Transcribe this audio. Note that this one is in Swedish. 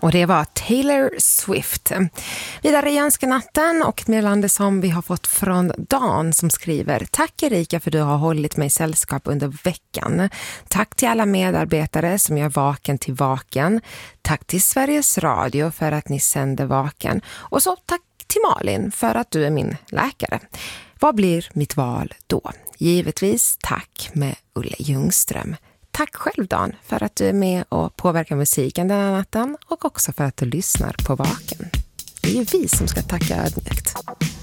Och det var Taylor Swift. Vidare i önskanatten och ett meddelande som vi har fått från Dan som skriver: Tack Erika för att du har hållit mig sällskap under veckan. Tack till alla medarbetare som gör Vaken till Vaken. Tack till Sveriges Radio för att ni sänder Vaken. Och så tack till Malin för att du är min läkare. Vad blir mitt val då? Givetvis tack med Ulle Ljungström. Tack själv Dan för att du är med och påverkar musiken den här natten och också för att du lyssnar på Vaken. Det är ju vi som ska tacka ödmjukt.